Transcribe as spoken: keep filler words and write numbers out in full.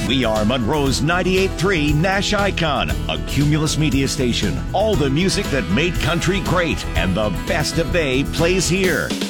We are Monroe's ninety-eight point three Nash Icon, a Cumulus media station. All the music that made country great and the best of Bay plays here.